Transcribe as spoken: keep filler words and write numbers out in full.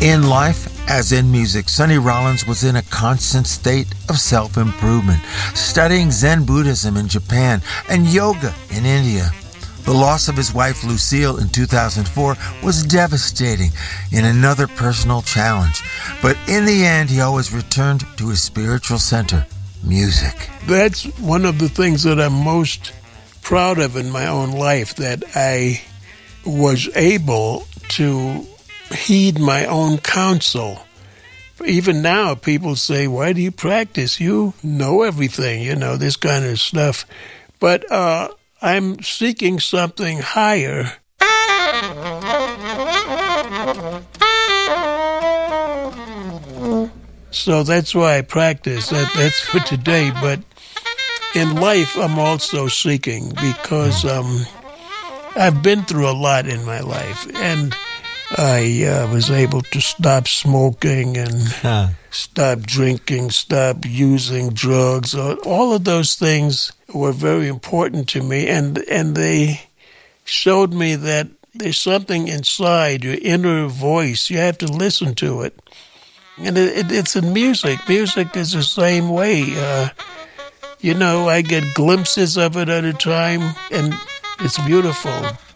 In life, as in music, Sonny Rollins was in a constant state of self-improvement, studying Zen Buddhism in Japan and yoga in India. The loss of his wife Lucille in two thousand four was devastating in another personal challenge, but in the end he always returned to his spiritual center, music. That's one of the things that I'm most proud of in my own life, that I was able to heed my own counsel. Even now, people say, why do you practice? You know everything, you know, this kind of stuff. But uh, I'm seeking something higher. So that's why I practice. That, that's for today. But in life, I'm also seeking, because um, I've been through a lot in my life. And I uh, was able to stop smoking and huh. stop drinking, stop using drugs. All of those things were very important to me, and and they showed me that there's something inside, your inner voice. You have to listen to it. And it, it, it's in music. Music is the same way. Uh, you know, I get glimpses of it at a time, and it's beautiful.